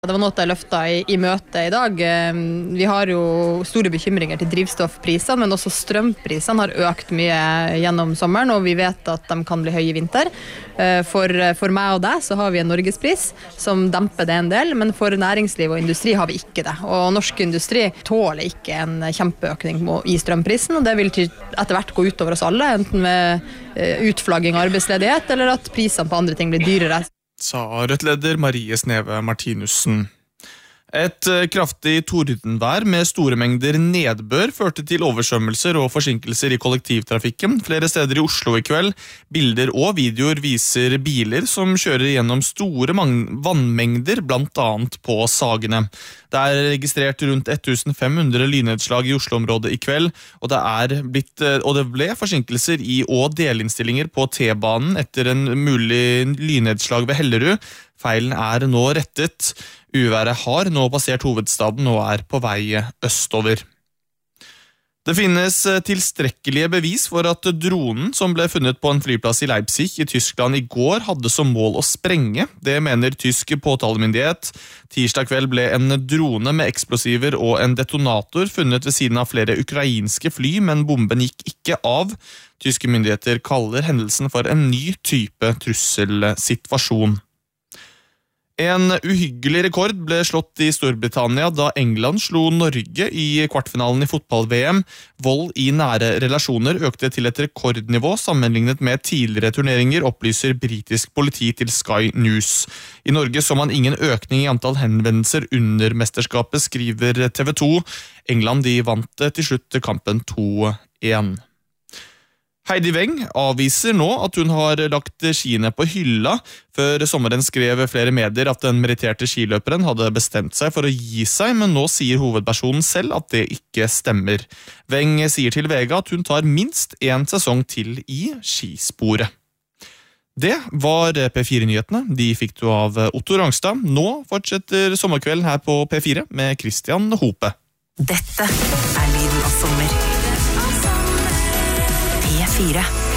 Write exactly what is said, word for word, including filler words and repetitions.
Det var noe jeg løftet i, i møtet i dag. Vi har jo store bekymringer til drivstoffprisene, men også strømprisene har økt mye gjennom sommeren, og vi vet at de kan bli høye i vinter. For, for meg og deg så har vi en norgespris som demper det en del, men for næringsliv og industri har vi ikke det. Og norsk industri tåler ikke en kjempeøkning i strømprisen, og det vil etter hvert gå ut over oss alle, enten med utflagging av arbeidsledighet, eller at prisene på andre ting blir dyrere. Sa Rødt-leder Marie Sneve Martinussen. Et kraftig tordenvær med store mengder nedbør førte til oversvømmelser og forsinkelser i kollektivtrafikken. Flere steder i Oslo i kveld. Bilder og videoer viser biler som kjører gjennom store vannmengder, blant annet på Sagene. Det er registrert rundt femten hundre lynnedslag i Oslo-området i kveld, og det, er blitt, og det ble forsinkelser i og delinnstillinger på T-banen etter en mulig lynnedslag ved Hellerud. Feilen er nå rettet. Uværet har nå passert hovedstaden og er på vei østover. Det finnes tilstrekkelige bevis for at dronen som ble funnet på en flyplass i Leipzig i Tyskland i går hadde som mål å sprenge. Det mener tysk påtalemyndighet. Tirsdag kveld ble en drone med eksplosiver og en detonator funnet ved siden av flere ukrainske fly, men bomben gikk ikke av. Tyske myndigheter kaller hendelsen for en ny type trusselsituasjon. En uhyggelig rekord ble slått i Storbritannia da England slo Norge i kvartfinalen i fotball-V M. Vold i nære relasjoner økte til et rekordnivå sammenlignet med tidligere turneringer, opplyser britisk politi til Sky News. I Norge så man ingen økning i antall henvendelser under mesterskapet, skriver T V to. England de vant til slutt kampen to én. Heidi Weng avviser nå at hun har lagt skiene på hylla. Før sommeren skrev flere medier at den meritterte skiløperen hadde bestemt seg for å gi seg, men nå sier hovedpersonen selv at det ikke stemmer. Weng sier til V G at hun tar minst en sesong til i skisporet. Det var P fire-nyhetene. De fikk du av Otto Rangstad. Nå fortsetter sommerkvelden her på P fire med Christian Hope. Dette er lyden av sommer. P fire.